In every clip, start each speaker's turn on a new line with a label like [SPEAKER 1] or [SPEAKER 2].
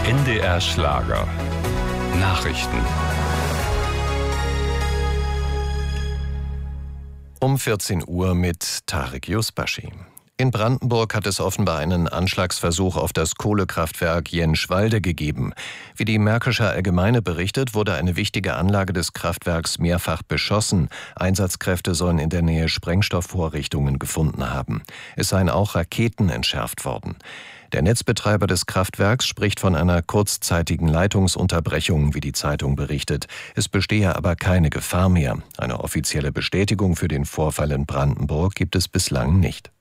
[SPEAKER 1] NDR Schlager. Nachrichten.
[SPEAKER 2] Um 14 Uhr mit Tarek Yusbashi. In Brandenburg hat es offenbar einen Anschlagsversuch auf das Kohlekraftwerk Jenschwalde gegeben. Wie die Märkische Allgemeine berichtet, wurde eine wichtige Anlage des Kraftwerks mehrfach beschossen. Einsatzkräfte sollen in der Nähe Sprengstoffvorrichtungen gefunden haben. Es seien auch Raketen entschärft worden. Der Netzbetreiber des Kraftwerks spricht von einer kurzzeitigen Leitungsunterbrechung, wie die Zeitung berichtet. Es bestehe aber keine Gefahr mehr. Eine offizielle Bestätigung für den Vorfall in Brandenburg gibt es bislang nicht.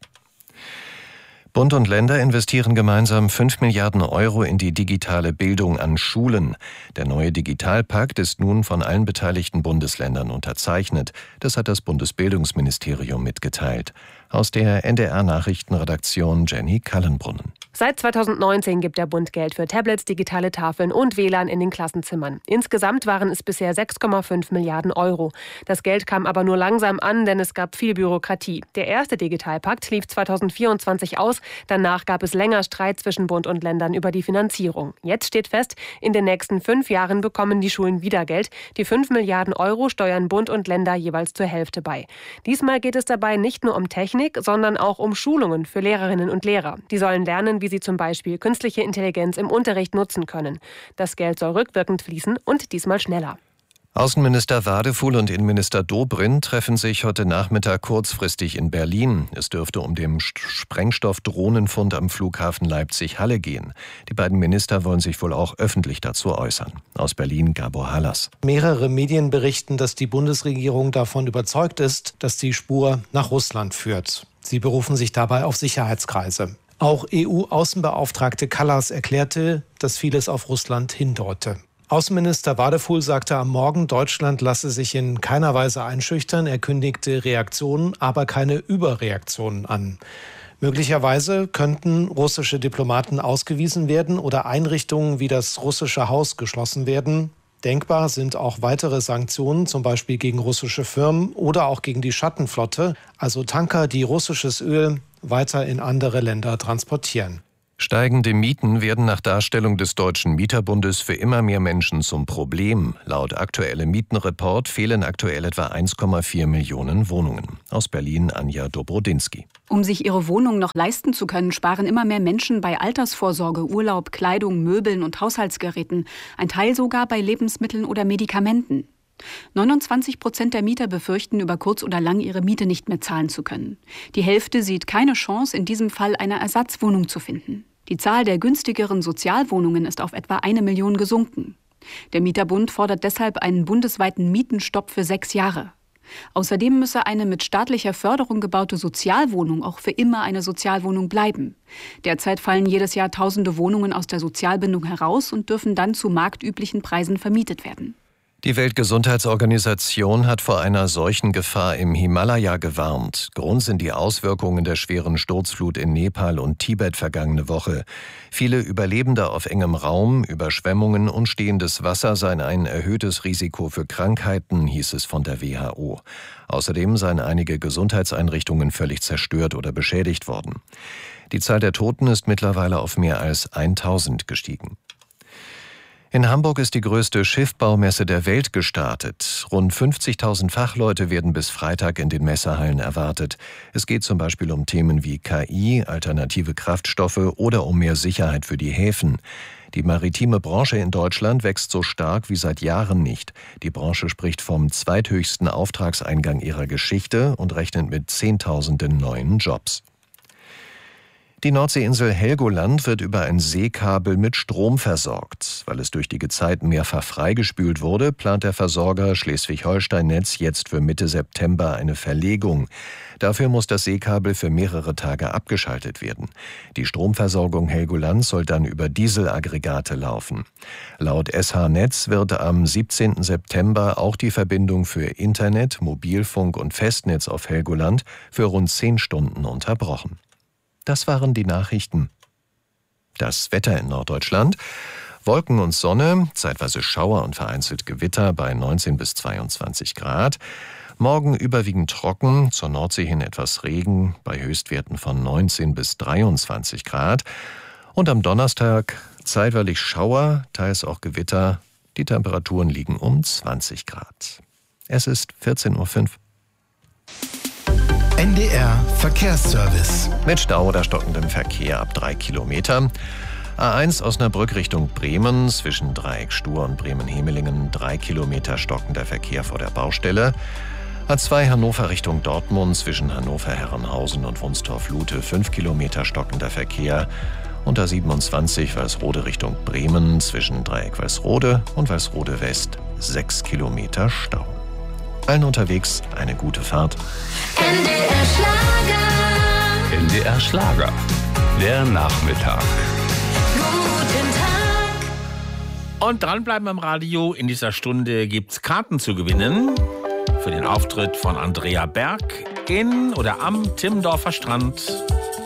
[SPEAKER 2] Bund und Länder investieren gemeinsam 5 Milliarden Euro in die digitale Bildung an Schulen. Der neue Digitalpakt ist nun von allen beteiligten Bundesländern unterzeichnet. Das hat das Bundesbildungsministerium mitgeteilt. Aus der NDR-Nachrichtenredaktion Jenny Kallenbrunnen.
[SPEAKER 3] Seit 2019 gibt der Bund Geld für Tablets, digitale Tafeln und WLAN in den Klassenzimmern. Insgesamt waren es bisher 6,5 Milliarden Euro. Das Geld kam aber nur langsam an, denn es gab viel Bürokratie. Der erste Digitalpakt lief 2024 aus. Danach gab es länger Streit zwischen Bund und Ländern über die Finanzierung. Jetzt steht fest, in den nächsten 5 Jahren bekommen die Schulen wieder Geld. Die 5 Milliarden Euro steuern Bund und Länder jeweils zur Hälfte bei. Diesmal geht es dabei nicht nur um Technik, sondern auch um Schulungen für Lehrerinnen und Lehrer. Die sollen lernen, wie sie zum Beispiel künstliche Intelligenz im Unterricht nutzen können. Das Geld soll rückwirkend fließen und diesmal schneller.
[SPEAKER 2] Außenminister Wadefuhl und Innenminister Dobrindt treffen sich heute Nachmittag kurzfristig in Berlin. Es dürfte um den Sprengstoffdrohnenfund am Flughafen Leipzig-Halle gehen. Die beiden Minister wollen sich wohl auch öffentlich dazu äußern. Aus Berlin Gabor Hallas.
[SPEAKER 4] Mehrere Medien berichten, dass die Bundesregierung davon überzeugt ist, dass die Spur nach Russland führt. Sie berufen sich dabei auf Sicherheitskreise. Auch EU-Außenbeauftragte Kallas erklärte, dass vieles auf Russland hindeute. Außenminister Wadefuhl sagte am Morgen, Deutschland lasse sich in keiner Weise einschüchtern. Er kündigte Reaktionen, aber keine Überreaktionen an. Möglicherweise könnten russische Diplomaten ausgewiesen werden oder Einrichtungen wie das russische Haus geschlossen werden. Denkbar sind auch weitere Sanktionen, zum Beispiel gegen russische Firmen oder auch gegen die Schattenflotte, also Tanker, die russisches Öl weiter in andere Länder transportieren.
[SPEAKER 2] Steigende Mieten werden nach Darstellung des Deutschen Mieterbundes für immer mehr Menschen zum Problem. Laut aktuellem Mietenreport fehlen aktuell etwa 1,4 Millionen Wohnungen. Aus Berlin Anja Dobrodinsky.
[SPEAKER 5] Um sich ihre Wohnung noch leisten zu können, sparen immer mehr Menschen bei Altersvorsorge, Urlaub, Kleidung, Möbeln und Haushaltsgeräten. Ein Teil sogar bei Lebensmitteln oder Medikamenten. 29% der Mieter befürchten, über kurz oder lang ihre Miete nicht mehr zahlen zu können. Die Hälfte sieht keine Chance, in diesem Fall eine Ersatzwohnung zu finden. Die Zahl der günstigeren Sozialwohnungen ist auf etwa 1 Million gesunken. Der Mieterbund fordert deshalb einen bundesweiten Mietenstopp für 6 Jahre. Außerdem müsse eine mit staatlicher Förderung gebaute Sozialwohnung auch für immer eine Sozialwohnung bleiben. Derzeit fallen jedes Jahr tausende Wohnungen aus der Sozialbindung heraus und dürfen dann zu marktüblichen Preisen vermietet werden.
[SPEAKER 2] Die Weltgesundheitsorganisation hat vor einer solchen Gefahr im Himalaya gewarnt. Grund sind die Auswirkungen der schweren Sturzflut in Nepal und Tibet vergangene Woche. Viele Überlebende auf engem Raum, Überschwemmungen und stehendes Wasser seien ein erhöhtes Risiko für Krankheiten, hieß es von der WHO. Außerdem seien einige Gesundheitseinrichtungen völlig zerstört oder beschädigt worden. Die Zahl der Toten ist mittlerweile auf mehr als 1000 gestiegen. In Hamburg ist die größte Schiffbaumesse der Welt gestartet. Rund 50.000 Fachleute werden bis Freitag in den Messehallen erwartet. Es geht zum Beispiel um Themen wie KI, alternative Kraftstoffe oder um mehr Sicherheit für die Häfen. Die maritime Branche in Deutschland wächst so stark wie seit Jahren nicht. Die Branche spricht vom zweithöchsten Auftragseingang ihrer Geschichte und rechnet mit Zehntausenden neuen Jobs. Die Nordseeinsel Helgoland wird über ein Seekabel mit Strom versorgt. Weil es durch die Gezeiten mehrfach freigespült wurde, plant der Versorger Schleswig-Holstein-Netz jetzt für Mitte September eine Verlegung. Dafür muss das Seekabel für mehrere Tage abgeschaltet werden. Die Stromversorgung Helgolands soll dann über Dieselaggregate laufen. Laut SH-Netz wird am 17. September auch die Verbindung für Internet, Mobilfunk und Festnetz auf Helgoland für rund 10 Stunden unterbrochen. Das waren die Nachrichten. Das Wetter in Norddeutschland. Wolken und Sonne, zeitweise Schauer und vereinzelt Gewitter bei 19 bis 22 Grad. Morgen überwiegend trocken, zur Nordsee hin etwas Regen bei Höchstwerten von 19 bis 23 Grad. Und am Donnerstag zeitweilig Schauer, teils auch Gewitter. Die Temperaturen liegen um 20 Grad. Es ist 14:05 Uhr.
[SPEAKER 6] NDR Verkehrsservice.
[SPEAKER 2] Mit Stau oder stockendem Verkehr ab 3 Kilometer. A1 Osnabrück Richtung Bremen, zwischen Dreieck Stur und Bremen-Hemelingen 3 Kilometer stockender Verkehr vor der Baustelle. A2 Hannover Richtung Dortmund, zwischen Hannover-Herrenhausen und Wunstorf-Lute 5 Kilometer stockender Verkehr. Und A27 Walsrode Richtung Bremen, zwischen Dreieck Walsrode und Walsrode West 6 Kilometer Stau. Allen unterwegs eine gute Fahrt.
[SPEAKER 7] NDR Schlager.
[SPEAKER 1] NDR Schlager. Der Nachmittag.
[SPEAKER 7] Guten Tag.
[SPEAKER 8] Und dranbleiben am Radio. In dieser Stunde gibt's Karten zu gewinnen für den Auftritt von Andrea Berg in oder am Timmendorfer Strand